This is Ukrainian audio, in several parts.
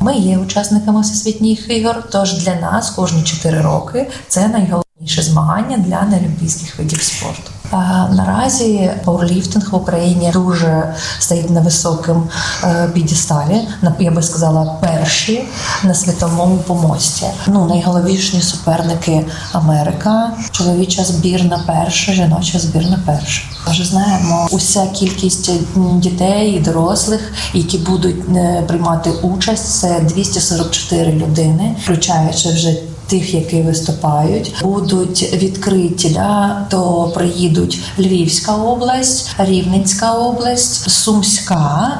Ми є учасниками всесвітніх ігор, тож для нас кожні 4 роки це найголовніше змагання для неолімпійських видів спорту. Наразі пауерліфтинг в Україні дуже стоїть на високому підесталі, я би сказала, перші на світовому помості. Найголовніші суперники – Америка, чоловіча збірна перша, жіноча збірна перша. Вже знаємо, уся кількість дітей і дорослих, які будуть приймати участь, це 244 людини, включаючи вже тих, які виступають, будуть відкриті, то приїдуть Львівська область, Рівненська область, Сумська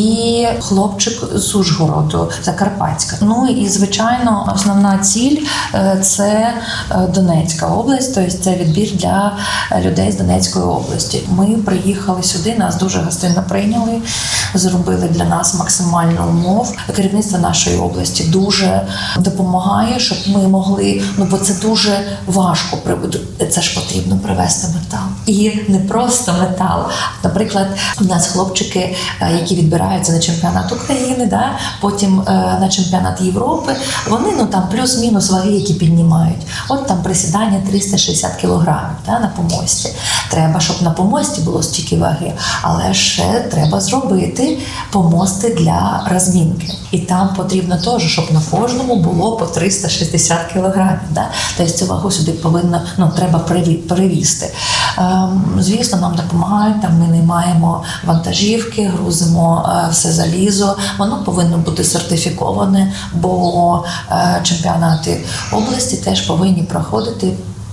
і хлопчик з Ужгороду, Закарпатська. І, звичайно, основна ціль – це Донецька область, тобто це відбір для людей з Донецької області. Ми приїхали сюди, нас дуже гостинно прийняли, зробили для нас максимально умов. Керівництво нашої області дуже допомагає, щоб ми могли, бо це дуже важко, це ж потрібно привезти метал. І не просто метал. Наприклад, у нас хлопчики, які відбираються на чемпіонат України, потім на чемпіонат Європи, вони там плюс-мінус ваги, які піднімають. От там присідання 360 кілограмів на помості. Треба, щоб на помості було стільки ваги, але ще треба зробити помости для розмінки. І там потрібно теж, щоб на кожному було по 360 кілограмів. Тобто цю вагу сюди треба перевізти. Звісно, нам допомагають, ми наймаємо вантажівки, грузимо все залізо. Воно повинно бути сертифіковане, бо чемпіонати області теж повинні проходити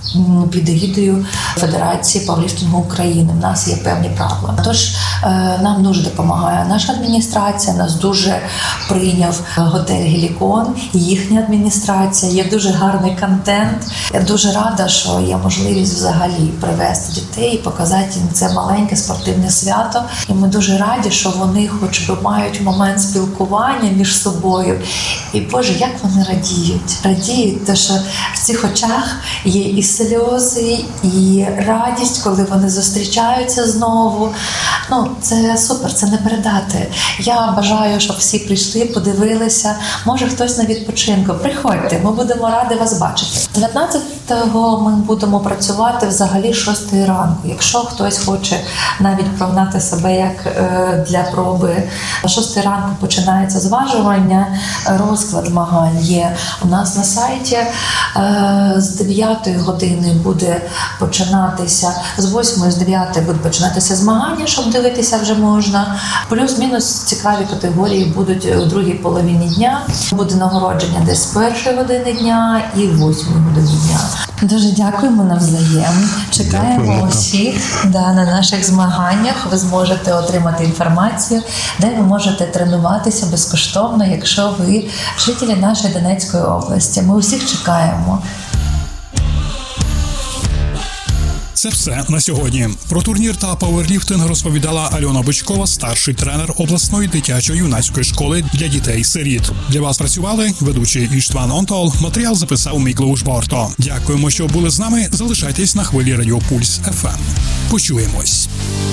під егідою Федерації пауерліфтингу України. У нас є певні правила. Тож нам дуже допомагає наша адміністрація, нас дуже прийняв готель «Гелікон», їхня адміністрація, є дуже гарний контент. Я дуже рада, що є можливість взагалі привезти дітей і показати їм це маленьке спортивне свято. І ми дуже раді, що вони хоч би мають момент спілкування між собою. І, Боже, як вони радіють. Радіють, тому що в цих очах є і сльози, і радість, коли вони зустрічаються знову. Це супер, це не передати. Я бажаю, щоб всі прийшли, подивилися. Може, хтось на відпочинку. Приходьте, ми будемо раді вас бачити. 19-го ми будемо працювати взагалі 6 ранку. Якщо хтось хоче навіть прогнати себе як для проби, 6 ранку починається зважування, розклад змагань є у нас на сайті. З 9 години буде починатися, з 8 з 9 будуть починатися змагання, щоб дивитися вже можна. Плюс-мінус цікаві категорії будуть у другій половині дня. Буде нагородження десь з 1 години дня і 8 години дня. Дуже дякуємо навзаєм. Чекаємо усіх на наших змаганнях. Ви зможете отримати інформацію, де ви можете тренуватися безкоштовно, якщо ви жителі нашої Донецької області. Ми усіх чекаємо. Це все на сьогодні. Про турнір та пауерліфтинг розповідала Альона Бичкова, старший тренер обласної дитячо-юнацької школи для дітей-сиріт. Для вас працювали ведучий Іштван Онтол. Матеріал записав Міклоуш Борто. Дякуємо, що були з нами. Залишайтесь на хвилі Радіо Пульс ФМ. Почуємось.